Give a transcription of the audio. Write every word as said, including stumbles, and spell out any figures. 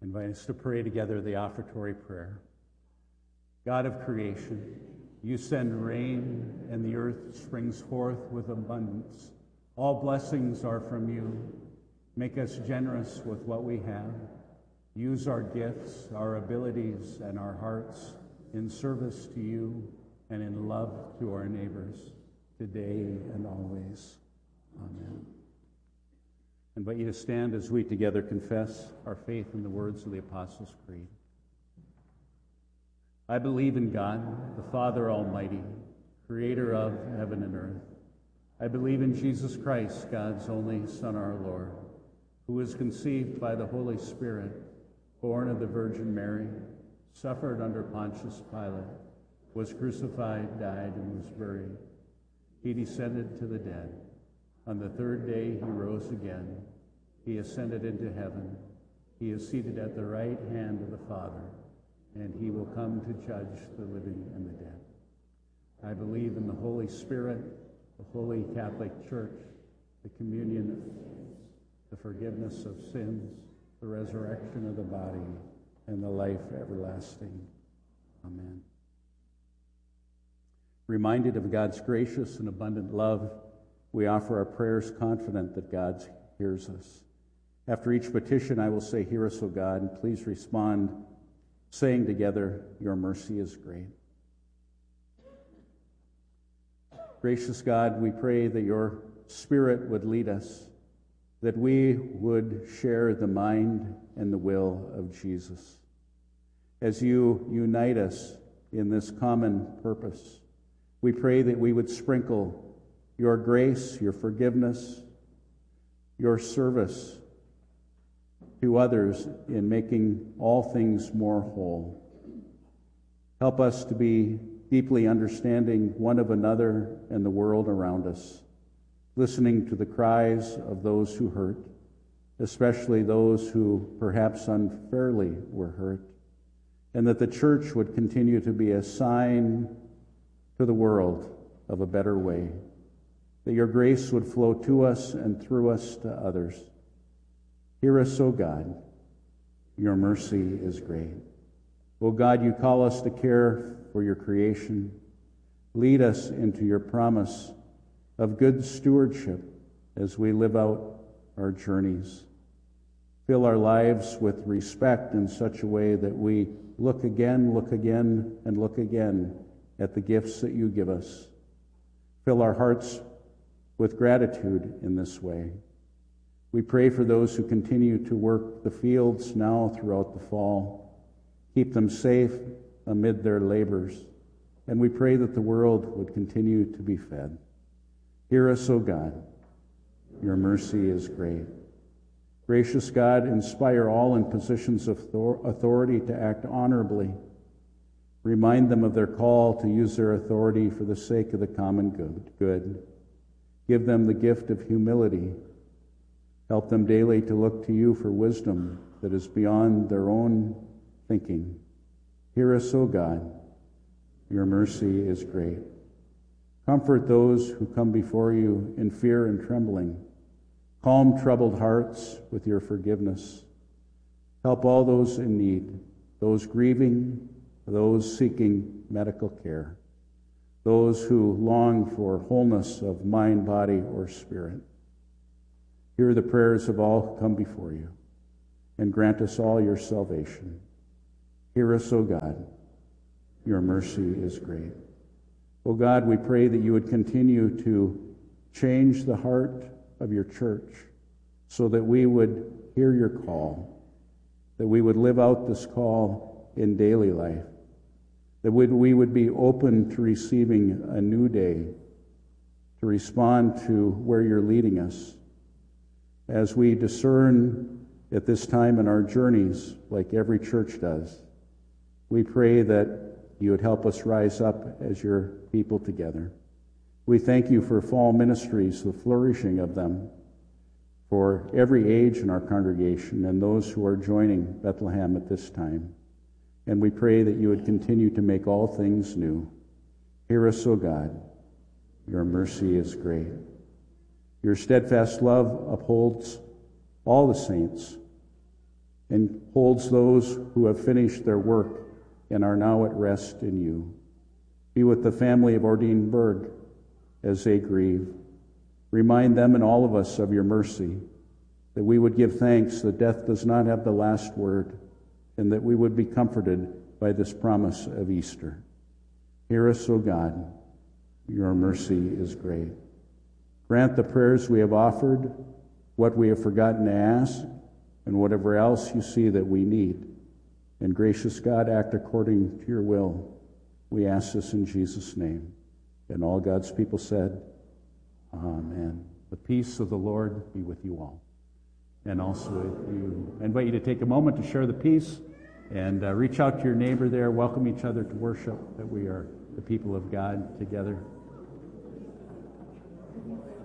invite us to pray together the offertory prayer. God of creation, you send rain, and the earth springs forth with abundance. All blessings are from you. Make us generous with what we have. Use our gifts, our abilities, and our hearts in service to you and in love to our neighbors, today and always. Amen. I invite you to stand as we together confess our faith in the words of the Apostles' Creed. I believe in God, the Father Almighty, creator of heaven and earth. I believe in Jesus Christ, God's only Son, our Lord, who was conceived by the Holy Spirit, born of the Virgin Mary, suffered under Pontius Pilate, was crucified, died, and was buried. He descended to the dead. On the third day he rose again. He ascended into heaven. He is seated at the right hand of the Father, and he will come to judge the living and the dead. I believe in the Holy Spirit, the Holy Catholic Church, the communion of saints, the forgiveness of sins, the resurrection of the body, and the life everlasting. Amen. Reminded of God's gracious and abundant love, we offer our prayers confident that God hears us. After each petition, I will say, "Hear us, O God," and please respond, saying together, "Your mercy is great." Gracious God, we pray that your Spirit would lead us, that we would share the mind and the will of Jesus. As you unite us in this common purpose, we pray that we would sprinkle your grace, your forgiveness, your service to others in making all things more whole. Help us to be deeply understanding one of another and the world around us, listening to the cries of those who hurt, especially those who perhaps unfairly were hurt, and that the church would continue to be a sign to the world of a better way, that your grace would flow to us and through us to others. Hear us, O God. Your mercy is great. O God, you call us to care for your creation. Lead us into your promise of good stewardship as we live out our journeys. Fill our lives with respect in such a way that we look again, look again, and look again at the gifts that you give us. Fill our hearts with gratitude in this way. We pray for those who continue to work the fields now throughout the fall. Keep them safe amid their labors. And we pray that the world would continue to be fed. Hear us, O God. Your mercy is great. Gracious God, inspire all in positions of authority to act honorably. Remind them of their call to use their authority for the sake of the common good. Give them the gift of humility. Help them daily to look to you for wisdom that is beyond their own thinking. Hear us, O God. Your mercy is great. Comfort those who come before you in fear and trembling. Calm troubled hearts with your forgiveness. Help all those in need, those grieving, those seeking medical care, those who long for wholeness of mind, body, or spirit. Hear the prayers of all who come before you, and grant us all your salvation. Hear us, O God. Your mercy is great. O God, we pray that you would continue to change the heart of your church so that we would hear your call, that we would live out this call in daily life, that we would be open to receiving a new day, to respond to where you're leading us. As we discern at this time in our journeys, like every church does, we pray that you would help us rise up as your people together. We thank you for fall ministries, the flourishing of them, for every age in our congregation and those who are joining Bethlehem at this time. And we pray that you would continue to make all things new. Hear us, O God. Your mercy is great. Your steadfast love upholds all the saints. and holds those who have finished their work and are now at rest in you. Be with the family of Ordine Berg as they grieve. Remind them and all of us of your mercy, that we would give thanks that death does not have the last word, and that we would be comforted by this promise of Easter. Hear us, O God. Your mercy is great. Grant the prayers we have offered, what we have forgotten to ask, and whatever else you see that we need. And gracious God, act according to your will. We ask this in Jesus' name. And all God's people said, Amen. The peace of the Lord be with you all, and also with you. I invite you to take a moment to share the peace and uh, reach out to your neighbor there. Welcome each other to worship, that we are the people of God together.